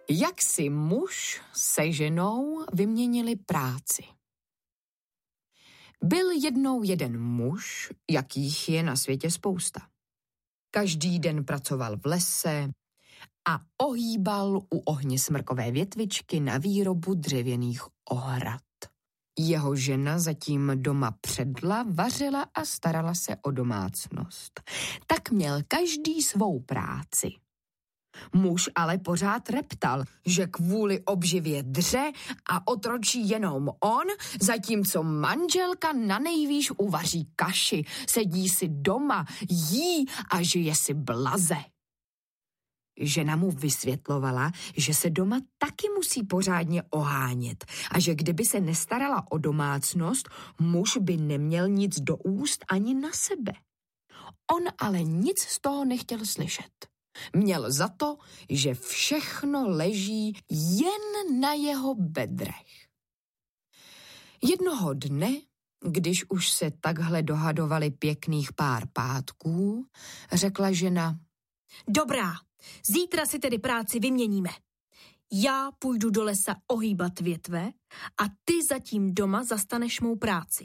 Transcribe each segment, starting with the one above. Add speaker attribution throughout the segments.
Speaker 1: Jak si muž se ženou vyměnili práci. Byl jednou jeden muž, jakých je na světě spousta. Každý den pracoval v lese a ohýbal u ohně smrkové větvičky na výrobu dřevěných ohrad. Jeho žena zatím doma předla, vařila a starala se o domácnost. Tak měl každý svou práci. Muž ale pořád reptal, že kvůli obživě dře a otročí jenom on, zatímco manželka nanejvýš uvaří kaši, sedí si doma, jí a žije si blaze. Žena mu vysvětlovala, že se doma taky musí pořádně ohánět a že kdyby se nestarala o domácnost, muž by neměl nic do úst ani na sebe. On ale nic z toho nechtěl slyšet. Měl za to, že všechno leží jen na jeho bedrech. Jednoho dne, když už se takhle dohadovali pěkných pár pátků, řekla žena:
Speaker 2: Dobrá, zítra si tedy práci vyměníme. Já půjdu do lesa ohýbat větve a ty zatím doma zastaneš mou práci.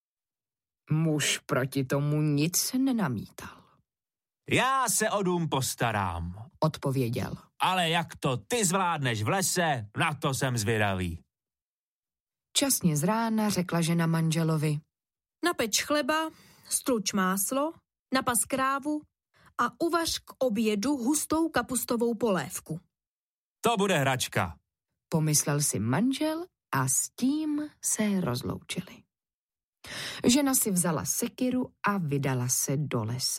Speaker 1: Muž proti tomu nic nenamítal.
Speaker 3: Já se o dům postarám,
Speaker 1: odpověděl.
Speaker 3: Ale jak to ty zvládneš v lese, na to jsem zvědavý.
Speaker 1: Časně z rána řekla žena manželovi:
Speaker 2: Napeč chleba, struč máslo, napas krávu a uvař k obědu hustou kapustovou polévku.
Speaker 3: To bude hračka,
Speaker 1: pomyslel si manžel a s tím se rozloučili. Žena si vzala sekiru a vydala se do lesa.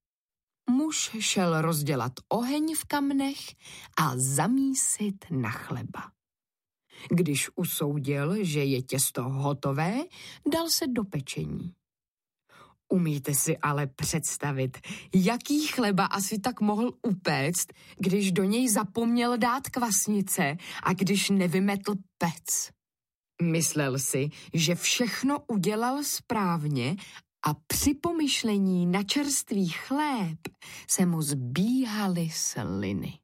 Speaker 1: Muž šel rozdělat oheň v kamnech a zamísit na chleba. Když usoudil, že je těsto hotové, dal se do pečení. Umíte si ale představit, jaký chleba asi tak mohl upéct, když do něj zapomněl dát kvasnice a když nevymetl pec. Myslel si, že všechno udělal správně a při pomyšlení na čerstvý chléb se mu zbíhaly sliny.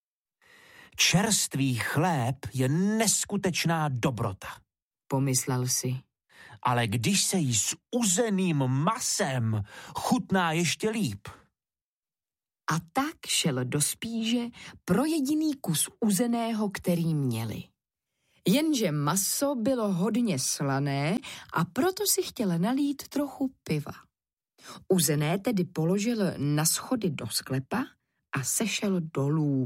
Speaker 3: Čerstvý chléb je neskutečná dobrota,
Speaker 1: pomyslel si.
Speaker 3: Ale když se jí s uzeným masem, chutná ještě líp.
Speaker 1: A tak šel do spíže pro jediný kus uzeného, který měli. Jenže maso bylo hodně slané a proto si chtěl nalít trochu piva. Uzené tedy položil na schody do sklepa a sešel dolů.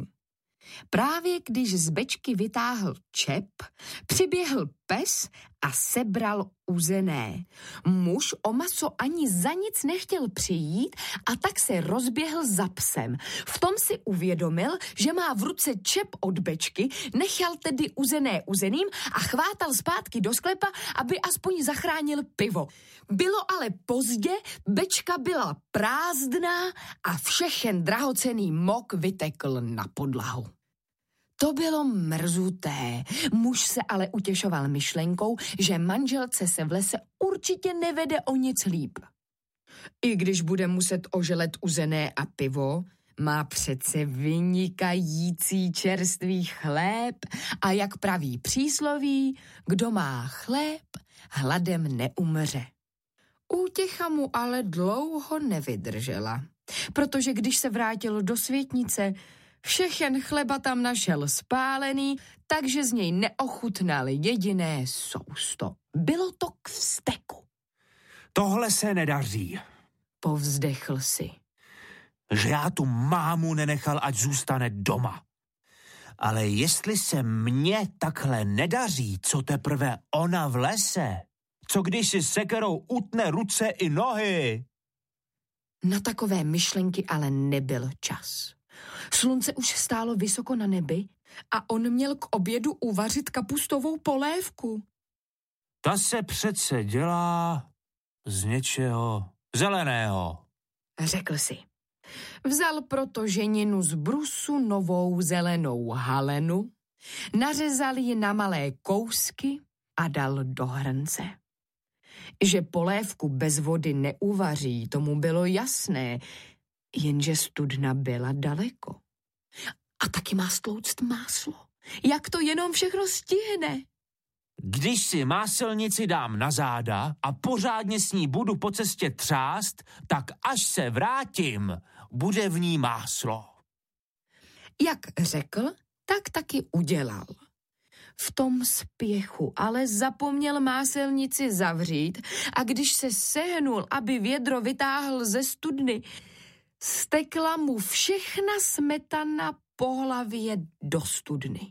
Speaker 1: Právě když z bečky vytáhl čep, přiběhl pes a sebral uzené. Muž o maso ani za nic nechtěl přijít a tak se rozběhl za psem. V tom si uvědomil, že má v ruce čep od bečky, nechal tedy uzené uzeným a chvátal zpátky do sklepa, aby aspoň zachránil pivo. Bylo ale pozdě, bečka byla prázdná a všechen drahocenný mok vytekl na podlahu. To bylo mrzuté. Muž se ale utěšoval myšlenkou, že manželce se v lese určitě nevede o nic líp. I když bude muset oželet uzené a pivo, má přece vynikající čerstvý chléb a jak praví přísloví, kdo má chléb, hladem neumře. Útěcha mu ale dlouho nevydržela, protože když se vrátil do světnice, všechen chleba tam našel spálený, takže z něj neochutnal jediné sousto. Bylo to k vzteku.
Speaker 3: Tohle se nedaří,
Speaker 1: povzdechl si.
Speaker 3: Že já tu mámu nenechal, ať zůstane doma. Ale jestli se mně takhle nedaří, co teprve ona v lese? Co když si sekerou utne ruce i nohy?
Speaker 1: Na takové myšlenky ale nebyl čas. Slunce už stálo vysoko na nebi a on měl k obědu uvařit kapustovou polévku.
Speaker 3: Ta se přece dělá z něčeho zeleného,
Speaker 1: řekl si. Vzal proto ženinu z brusu novou zelenou halenu, nařezal ji na malé kousky a dal do hrnce. Že polévku bez vody neuvaří, tomu bylo jasné, jenže studna byla daleko. A taky má stlouct máslo. Jak to jenom všechno stihne?
Speaker 3: Když si máselnici dám na záda a pořádně s ní budu po cestě třást, tak až se vrátím, bude v ní máslo.
Speaker 1: Jak řekl, tak taky udělal. V tom spěchu ale zapomněl máselnici zavřít a když se sehnul, aby vědro vytáhl ze studny, stekla mu všechna smetana po hlavě do studny.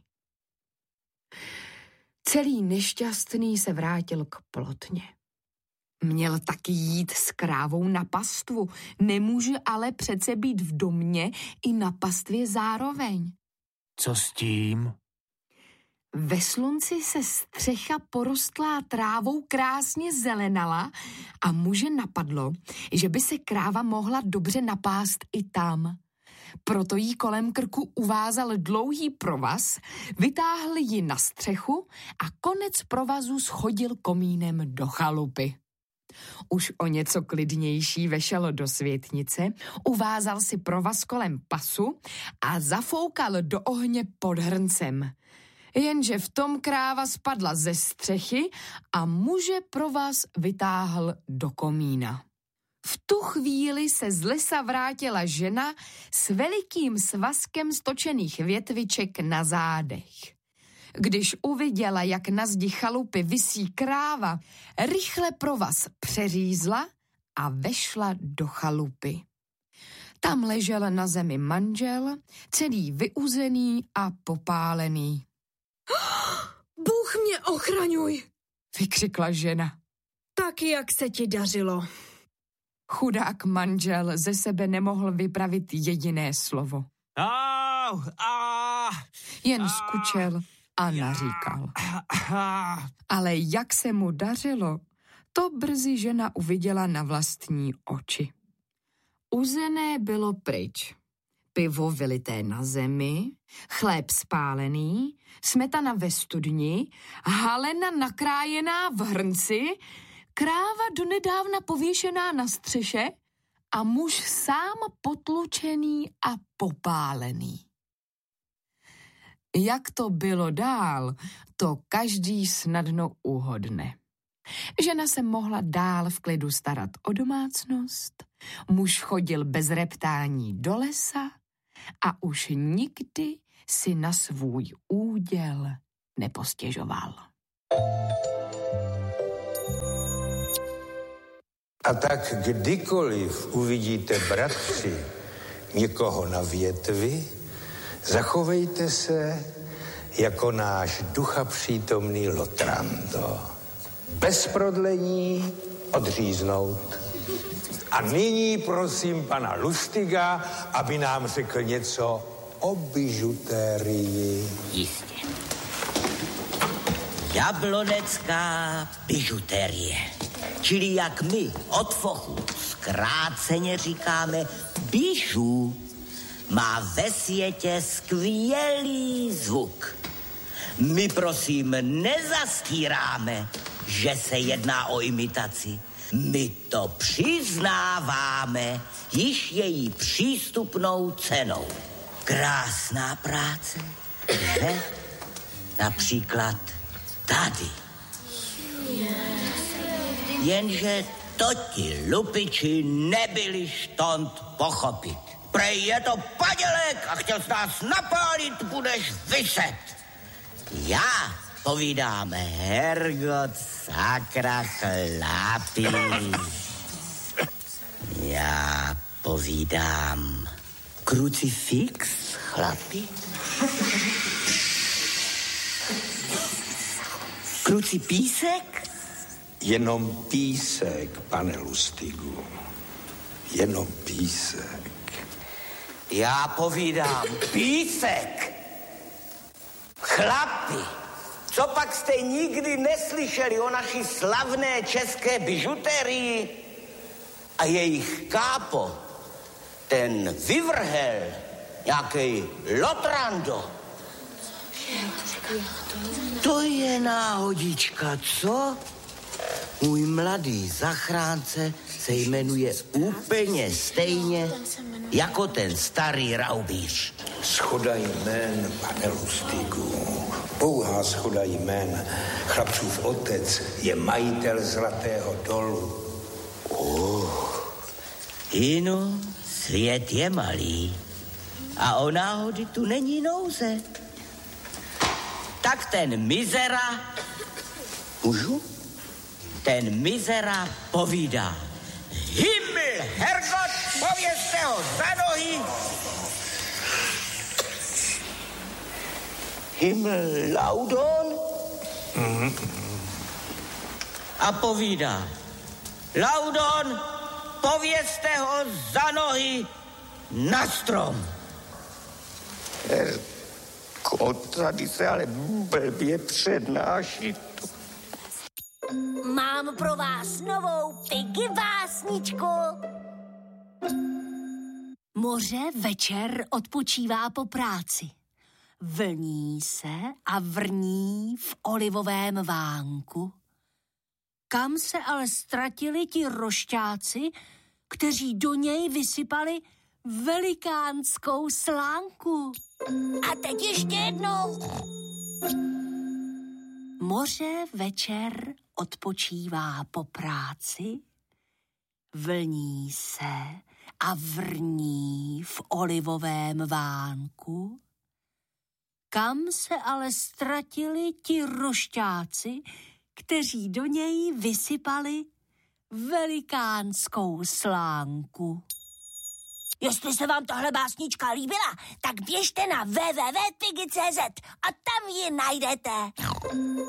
Speaker 1: Celý nešťastný se vrátil k plotně. Měl taky jít s krávou na pastvu, nemůže ale přece být v domě i na pastvě zároveň.
Speaker 3: Co s tím?
Speaker 1: Ve slunci se střecha porostlá trávou krásně zelenala a muže napadlo, že by se kráva mohla dobře napást i tam. Proto jí kolem krku uvázal dlouhý provaz, vytáhl ji na střechu a konec provazu schodil komínem do chalupy. Už o něco klidnější vešel do světnice, uvázal si provaz kolem pasu a zafoukal do ohně pod hrncem. Jenže v tom kráva spadla ze střechy a muže provaz vytáhl do komína. V tu chvíli se z lesa vrátila žena s velikým svazkem stočených větviček na zádech. Když uviděla, jak na zdi chalupy visí kráva, rychle provaz přeřízla a vešla do chalupy. Tam ležel na zemi manžel, celý vyuzený a popálený.
Speaker 2: Bůh mě ochraňuj,
Speaker 1: vykřikla žena.
Speaker 2: Tak jak se ti dařilo?
Speaker 1: Chudák manžel ze sebe nemohl vypravit jediné slovo. Jen skučel a naříkal. Ale jak se mu dařilo, to brzy žena uviděla na vlastní oči. Uzené bylo pryč. Pivo vylité na zemi, chléb spálený, smetana ve studni, halena nakrájená v hrnci, kráva donedávna pověšená na střeše a muž sám potlučený a popálený. Jak to bylo dál, to každý snadno uhodne. Žena se mohla dál v klidu starat o domácnost, muž chodil bez reptání do lesa a už nikdy si na svůj úděl nepostěžoval.
Speaker 4: A tak kdykoliv uvidíte, bratři, někoho na větvi, zachovejte se jako náš duchapřítomný Lotrando. Bez prodlení odříznout. A nyní prosím pana Lustiga, aby nám řekl něco o bižutérii.
Speaker 5: Jistě. Jablonecká bižutérie. Čili jak my od fochu zkráceně říkáme bižu, má ve světě skvělý zvuk. My prosím nezastíráme, že se jedná o imitaci. My to přiznáváme již její přístupnou cenou. Krásná práce, že? Například tady. Jenže to ti lupiči nebyli štont pochopit. Prej je to padělek a chtěl s nás napálit, budeš vyset. Já povídám, Hergot, sakra, chlapi. Já povídám, krucifix, chlapi. Krucipísek?
Speaker 4: Jenom písek, pane Lustigu. Jenom písek.
Speaker 5: Já povídám, písek. Chlapi, co pak jste nikdy neslyšeli o naší slavné české bižuterii? A jejich kápo, ten vyvrhel, nějaký Lotrando. To je náhodička, co? Můj mladý zachránce se jmenuje úplně stejně jako ten starý raubíř.
Speaker 4: Shoda jmén, pane Lustigu. Pouhá shoda jmén. Chlapcův otec je majitel Zlatého dolu.
Speaker 5: Inu, svět je malý a o náhody tu není nouze. Tak ten mizera, můžu? Ten mizera povídá. Himmel, Herrgott, povězte ho za nohy. Himmel, Laudon. A povídá. Laudon, povězte ho za nohy na strom.
Speaker 4: Tady se ale blbě přednáší.
Speaker 6: Mám pro vás novou Piggy básničku. Moře večer odpočívá po práci. Vlní se a vrní v olivovém vánku. Kam se ale ztratili ti rošťáci, kteří do něj vysypali velikánskou slánku? A teď ještě jednou. Moře večer odpočívá po práci, vlní se a vrní v olivovém vánku. Kam se ale ztratili ti rošťáci, kteří do něj vysypali velikánskou slánku? Jestli se vám tahle básnička líbila, tak běžte na www.piggy.cz a tam ji najdete.